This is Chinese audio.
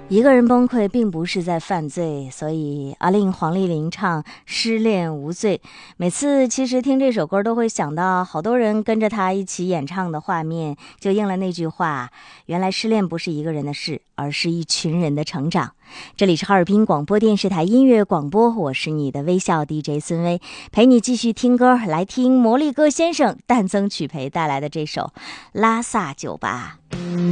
一个人崩溃并不是在犯罪，所以阿令黄丽玲唱失恋无罪。每次其实听这首歌都会想到好多人跟着他一起演唱的画面，就应了那句话，原来失恋不是一个人的事，而是一群人的成长。这里是哈尔滨广播电视台音乐广播，我是你的微笑 DJ 孙薇，陪你继续听歌，来听魔力哥先生淡曾曲培带来的这首拉萨酒吧。